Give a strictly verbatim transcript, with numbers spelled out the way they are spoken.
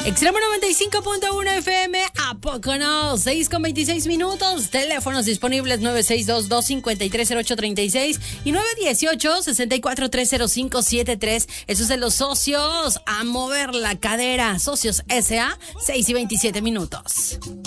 Extremo noventa y cinco punto uno F M, ¿a poco no? seis con veintiséis minutos, teléfonos disponibles nueve seis dos, dos cinco tres, cero ocho tres seis y nueve uno ocho, seis cuatro tres, cero cinco siete tres. Eso es de los socios, a mover la cadera. Socios S A, seis y veintisiete minutos.